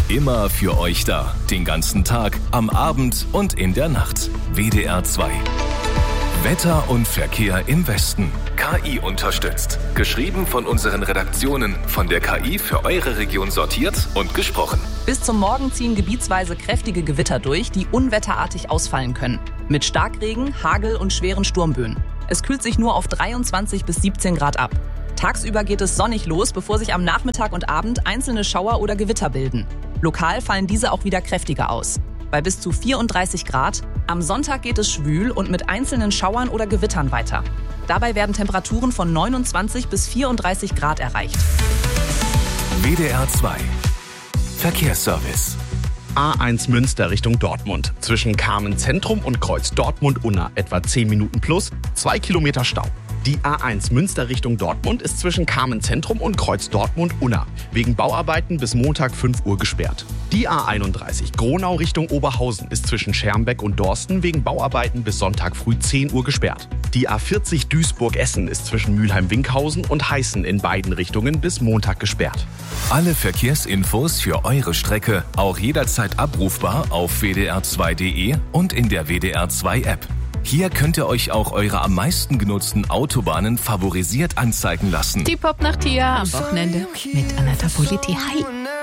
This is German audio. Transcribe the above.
Immer für euch da. Den ganzen Tag, am Abend und in der Nacht. WDR 2. Wetter und Verkehr im Westen. KI unterstützt. Geschrieben von unseren Redaktionen. Von der KI für eure Region sortiert und gesprochen. Bis zum Morgen ziehen gebietsweise kräftige Gewitter durch, die unwetterartig ausfallen können. Mit Starkregen, Hagel und schweren Sturmböen. Es kühlt sich nur auf 23 bis 17 Grad ab. Tagsüber geht es sonnig los, bevor sich am Nachmittag und Abend einzelne Schauer oder Gewitter bilden. Lokal fallen diese auch wieder kräftiger aus. Bei bis zu 34 Grad. Am Sonntag geht es schwül und mit einzelnen Schauern oder Gewittern weiter. Dabei werden Temperaturen von 29 bis 34 Grad erreicht. WDR 2. Verkehrsservice. A1 Münster Richtung Dortmund. Zwischen Kamen Zentrum und Kreuz Dortmund-Unna etwa 10 Minuten plus, 2 Kilometer Stau. Die A1 Münster Richtung Dortmund ist zwischen Kamen Zentrum und Kreuz Dortmund-Unna wegen Bauarbeiten bis Montag 5 Uhr gesperrt. Die A31 Gronau Richtung Oberhausen ist zwischen Schermbeck und Dorsten wegen Bauarbeiten bis Sonntag früh 10 Uhr gesperrt. Die A40 Duisburg-Essen ist zwischen Mülheim-Winkhausen und Heißen in beiden Richtungen bis Montag gesperrt. Alle Verkehrsinfos für eure Strecke auch jederzeit abrufbar auf wdr2.de und in der WDR 2 App. Hier könnt ihr euch auch eure am meisten genutzten Autobahnen favorisiert anzeigen lassen. Die Pop-Nacht hier am Wochenende mit Anata Politi. Hi.